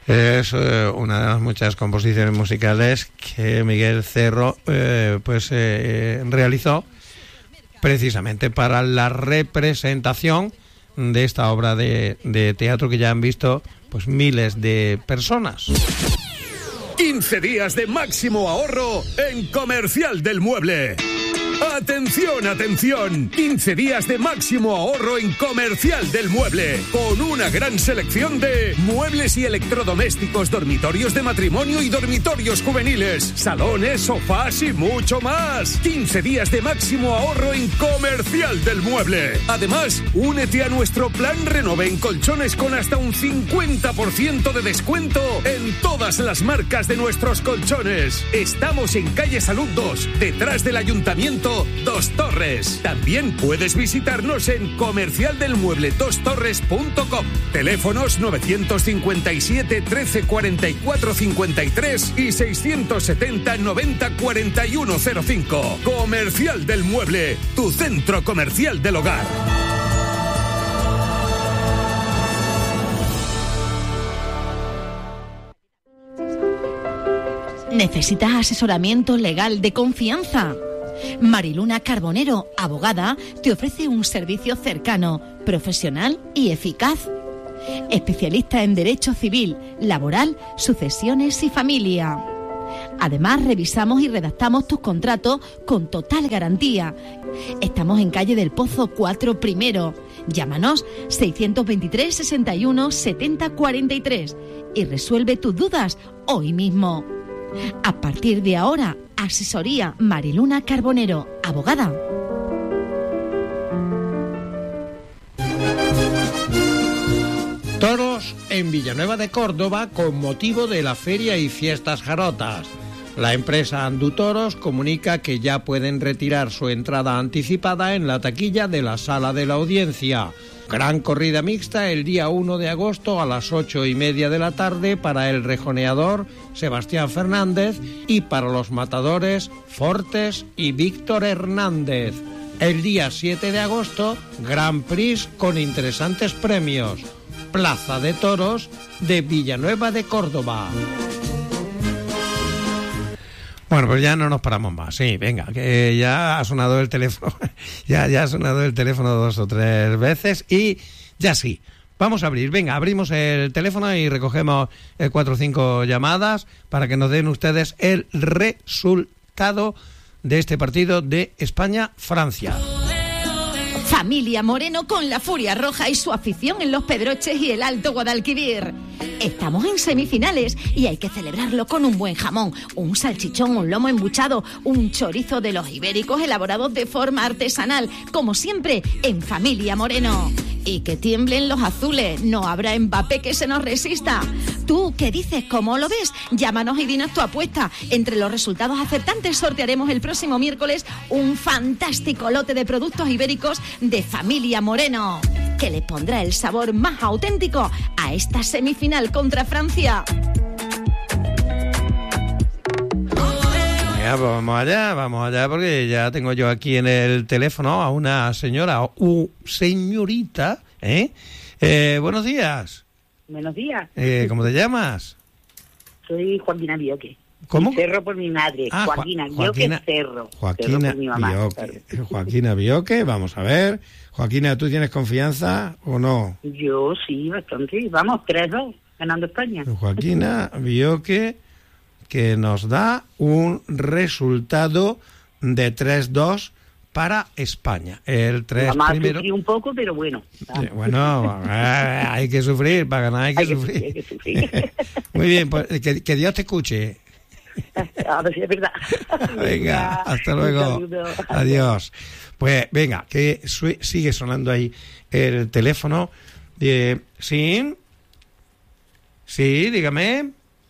Es una de las muchas composiciones musicales que Miguel Cerro realizó precisamente para la representación de esta obra de teatro que ya han visto pues miles de personas. 15 días de máximo ahorro en Comercial del Mueble. ¡Atención, atención! 15 días de máximo ahorro en Comercial del Mueble, con una gran selección de muebles y electrodomésticos, dormitorios de matrimonio y dormitorios juveniles, salones, sofás y mucho más. 15 días de máximo ahorro en Comercial del Mueble. Además, únete a nuestro plan Renove en colchones con hasta un 50% de descuento en todas las marcas de nuestros colchones. Estamos en calle Salud 2, detrás del Ayuntamiento Dos Torres. También puedes visitarnos en comercialdelmueble2torres.com. Teléfonos 957 13 44 53 y 670 90 41 05. Comercial del Mueble, tu centro comercial del hogar. ¿Necesitas asesoramiento legal de confianza? Mariluna Carbonero, abogada, te ofrece un servicio cercano, profesional y eficaz. Especialista en Derecho Civil, Laboral, Sucesiones y Familia. Además, revisamos y redactamos tus contratos con total garantía. Estamos en calle del Pozo 4 Primero. Llámanos 623 61 70 43 y resuelve tus dudas hoy mismo. A partir de ahora, asesoría Mariluna Carbonero, abogada. Toros en Villanueva de Córdoba con motivo de la Feria y Fiestas Jarotas. La empresa Andutoros comunica que ya pueden retirar su entrada anticipada en la taquilla de la Sala de la Audiencia. Gran corrida mixta el día 1 de agosto a las 8:30 de la tarde para el rejoneador Sebastián Fernández y para los matadores Fortes y Víctor Hernández. El día 7 de agosto, Gran Prix con interesantes premios. Plaza de Toros de Villanueva de Córdoba. Bueno, pues ya no nos paramos más. Sí, venga, que ya ha sonado el teléfono. ya ha sonado el teléfono 2 o 3 veces y ya sí. Vamos a abrir. Venga, abrimos el teléfono y recogemos 4 o 5 llamadas para que nos den ustedes el resultado de este partido de España-Francia. Familia Moreno con la Furia Roja y su afición en Los Pedroches y el Alto Guadalquivir. Estamos en semifinales y hay que celebrarlo con un buen jamón, un salchichón, un lomo embuchado, un chorizo de los ibéricos elaborados de forma artesanal, como siempre en Familia Moreno. Y que tiemblen los azules, no habrá Mbappé que se nos resista. ¿Tú qué dices? ¿Cómo lo ves? Llámanos y dinos tu apuesta. Entre los resultados acertantes sortearemos el próximo miércoles un fantástico lote de productos ibéricos de Familia Moreno, que le pondrá el sabor más auténtico a esta semifinal contra Francia. Venga, pues vamos allá, porque ya tengo yo aquí en el teléfono a una señora, señorita, buenos días. Buenos días. ¿Cómo te llamas? Soy Joaquina Bioque. ¿Cómo? Cerro por mi madre. Joaquina Cerro. Joaquina Cerro por mi mamá. Bioque. Joaquina Bioque, vamos a ver. Joaquina, ¿tú tienes confianza o no? Yo sí, bastante. Vamos, 3-2, ganando España. Joaquina Bioque, que nos da un resultado de 3-2 para España. El 3 vamos primero. A sufrir un poco, pero bueno. Bueno, hay que sufrir, para ganar hay que sufrir. Hay que sufrir. Muy bien, pues que Dios te escuche. A ver si es verdad. Venga, hasta luego. Adiós. Pues venga, que sigue sonando ahí el teléfono. ¿Sí? Sí, dígame.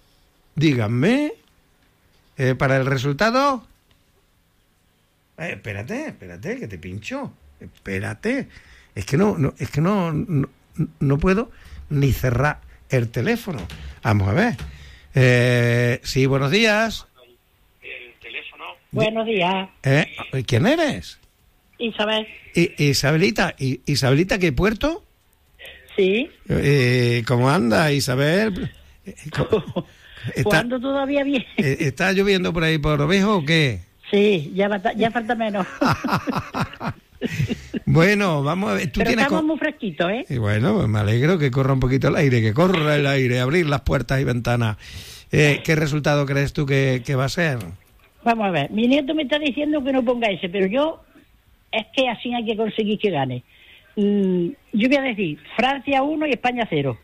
¿Para el resultado? Espérate, que te pincho. Espérate. Es que no puedo ni cerrar el teléfono. Vamos a ver. Sí, buenos días. El teléfono. Buenos días. ¿Quién eres? Isabel. Isabelita. ¿Isabelita qué puerto? Sí. ¿Cómo anda, Isabel? ¿Cuándo todavía bien? ¿Está lloviendo por ahí por Ovejo o qué? Sí, ya falta menos. Bueno, vamos a ver. Pero estamos muy fresquitos, ¿eh? Y bueno, pues me alegro que corra un poquito el aire, que corra el aire, abrir las puertas y ventanas. ¿Qué resultado crees tú que va a ser? Vamos a ver, mi nieto me está diciendo que no ponga ese, pero yo, es que así hay que conseguir que gane. Yo voy a decir, Francia 1 y España 0.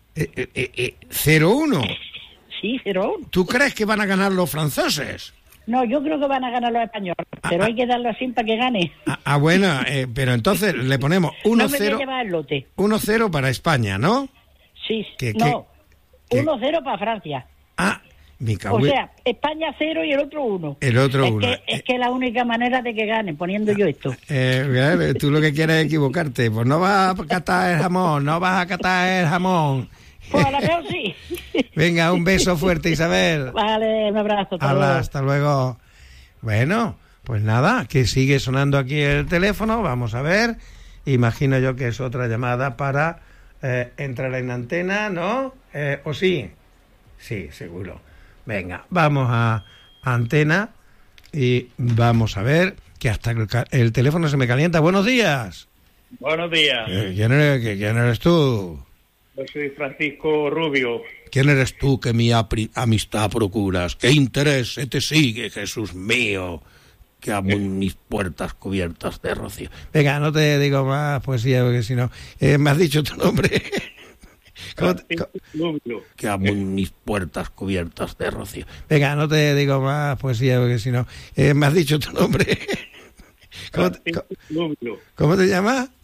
0-1. Sí, 0-1. ¿Tú crees que van a ganar los franceses? No, yo creo que van a ganar los españoles, pero hay que darlo así para que gane. Bueno, pero entonces le ponemos 1-0. No me voy a llevar el lote. 1-0 para España, ¿no? Sí, ¿Qué? 1-0 para Francia. Mi cago. O sea, España 0 y el otro 1. El otro 1. Es que es la única manera de que gane, poniendo yo esto. Tú lo que quieres es equivocarte. Pues no vas a catar el jamón, Pues a la mejor sí. Venga, un beso fuerte, Isabel. Vale, un abrazo. Hasta luego. Bueno, pues nada, que sigue sonando aquí el teléfono. Vamos a ver. Imagino yo que es otra llamada para entrar en antena, ¿no? ¿O sí? Sí, seguro. Venga, vamos a antena y vamos a ver que hasta el teléfono se me calienta. Buenos días. Buenos días. ¿Quién eres tú? Yo soy Francisco Rubio. ¿Quién eres tú que mi amistad procuras? ¿Qué interés se te sigue, Jesús mío? Que amo mis puertas cubiertas de rocío. Venga, no te digo más poesía, porque si no... ¿me has dicho tu nombre? Que amo mis puertas cubiertas de rocío. Venga, no te digo más poesía, porque si no... ¿me has dicho tu nombre? ¿Cómo te llamas?